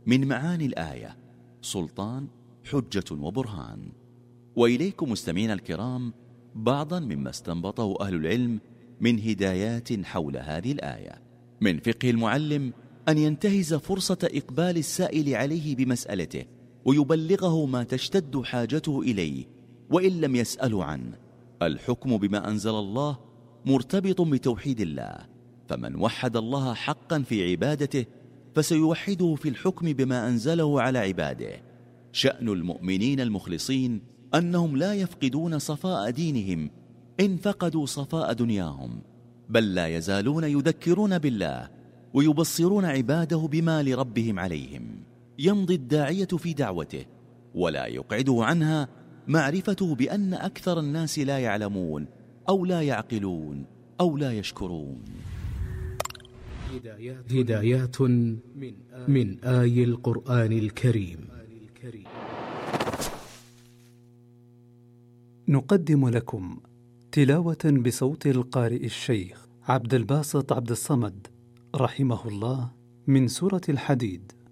من معاني الآية سلطان، حجة وبرهان. وإليكم مستمعينا الكرام بعضا مما استنبطه أهل العلم من هدايات حول هذه الآية. من فقه المعلم أن ينتهز فرصة إقبال السائل عليه بمسألته ويبلغه ما تشتد حاجته إليه وإن لم يسأله عنه. الحكم بما أنزل الله مرتبط بتوحيد الله، فمن وحد الله حقا في عبادته فسيوحده في الحكم بما أنزله على عباده. شأن المؤمنين المخلصين أنهم لا يفقدون صفاء دينهم إن فقدوا صفاء دنياهم، بل لا يزالون يذكرون بالله ويبصرون عباده بما لربهم عليهم. يمضي الداعية في دعوته ولا يقعده عنها معرفته بأن أكثر الناس لا يعلمون أو لا يعقلون أو لا يشكرون. هدايات من آي القرآن الكريم. نقدم لكم تلاوة بصوت القارئ الشيخ عبد الباسط عبد الصمد رحمه الله من سورة الحديد.